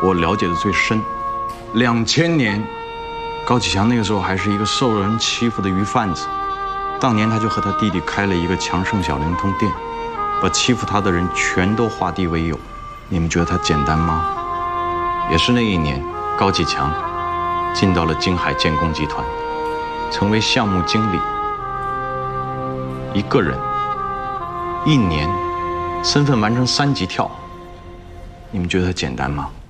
我了解的最深。2000年，高启强那个时候还是一个受人欺负的鱼贩子，当年他就和他弟弟开了一个强盛小灵通店，把欺负他的人全都化敌为友。你们觉得他简单吗？也是那一年，高启强进到了京海建工集团，成为项目经理。一个人1年身份完成3级跳，你们觉得他简单吗？